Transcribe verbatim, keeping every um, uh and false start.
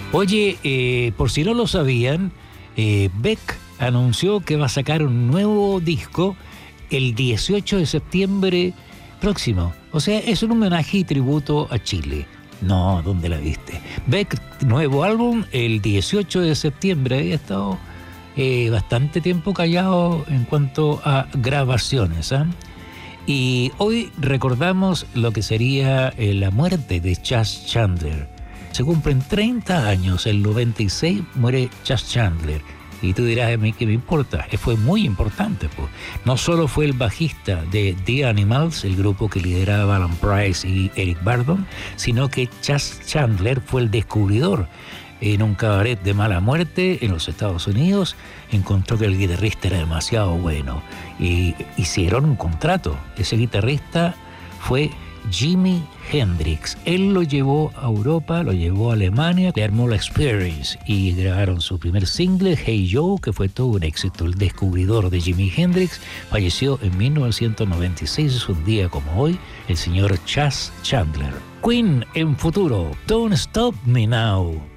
Oye, eh, por si no lo sabían, eh, Beck anunció que va a sacar un nuevo disco el dieciocho de septiembre próximo. O sea, es un homenaje y tributo a Chile. No, ¿dónde la viste? Beck, nuevo álbum el dieciocho de septiembre. Había estado eh, bastante tiempo callado en cuanto a grabaciones, ¿eh? Y hoy recordamos lo que sería eh, la muerte de Chas Chandler. Se cumplen treinta años, el noventa y seis muere Chas Chandler. Y tú dirás, a mí qué me importa, fue muy importante. Pues. No solo fue el bajista de The Animals, el grupo que lideraba Alan Price y Eric Burdon, sino que Chas Chandler fue el descubridor. En un cabaret de mala muerte en los Estados Unidos, encontró que el guitarrista era demasiado bueno y hicieron un contrato. Ese guitarrista fue Jimi Hendrix. Él lo llevó a Europa, lo llevó a Alemania, le armó la Experience y grabaron su primer single, Hey Joe, que fue todo un éxito. El descubridor de Jimi Hendrix falleció en mil novecientos noventa y seis, es un día como hoy, el señor Chas Chandler. Queen en futuro, Don't Stop Me Now.